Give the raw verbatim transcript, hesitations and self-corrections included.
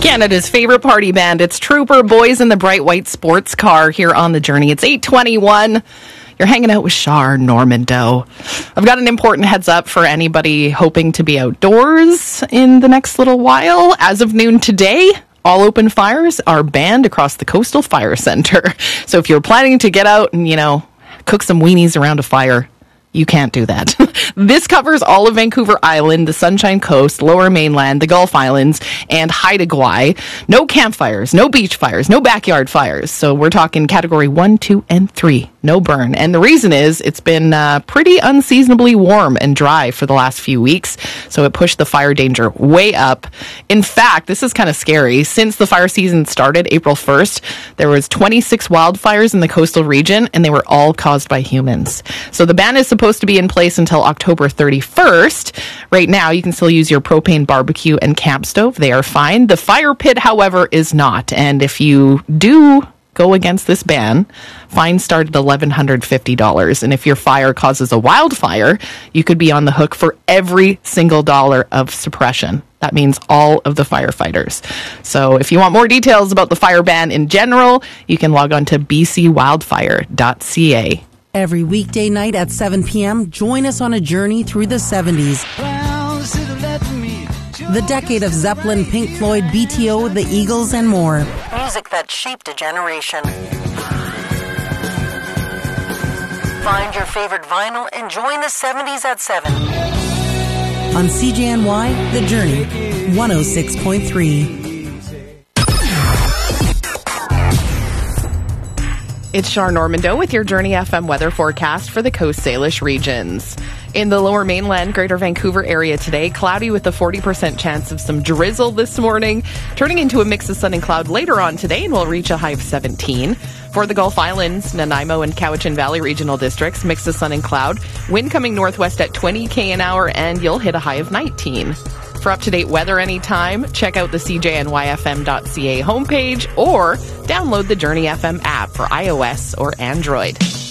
Canada's favorite party band. It's Trooper Boys in the bright white sports car here on The Journey. It's eight twenty-one. You're hanging out with Char Normando. I've got an important heads up for anybody hoping to be outdoors in the next little while. As of noon today, all open fires are banned across the Coastal Fire Center. So if you're planning to get out and, you know, cook some weenies around a fire, you can't do that. This covers all of Vancouver Island, the Sunshine Coast, Lower Mainland, the Gulf Islands, and Haida Gwaii. No campfires, no beach fires, no backyard fires. So we're talking category one, two, and three. No burn. And the reason is it's been uh, pretty unseasonably warm and dry for the last few weeks. So it pushed the fire danger way up. In fact, this is kind of scary. Since the fire season started April first, there was twenty-six wildfires in the coastal region, and they were all caused by humans. So the ban is supposed to be in place until October thirty-first. Right now, you can still use your propane barbecue and camp stove. They are fine. The fire pit, however, is not. And if you do go against this ban, fines start at eleven fifty dollars. And if your fire causes a wildfire, you could be on the hook for every single dollar of suppression. That means all of the firefighters. So if you want more details about the fire ban in general, you can log on to b c wildfire dot c a. Every weekday night at seven p.m., join us on a journey through the seventies. The decade of Zeppelin, Pink Floyd, B T O, the Eagles, and more. Music that shaped a generation. Find your favorite vinyl and join the seventies at seven. On C J N Y, The Journey, one oh six point three. It's Char Normando with your Journey F M weather forecast for the Coast Salish regions. In the Lower Mainland, Greater Vancouver area today, cloudy with a forty percent chance of some drizzle this morning, turning into a mix of sun and cloud later on today, and we'll reach a high of seventeen. For the Gulf Islands, Nanaimo and Cowichan Valley regional districts, mix of sun and cloud, wind coming northwest at twenty kilometers an hour, and you'll hit a high of nineteen. For up-to-date weather anytime, check out the c j n y f m dot c a homepage or download the Journey F M app for iOS or Android.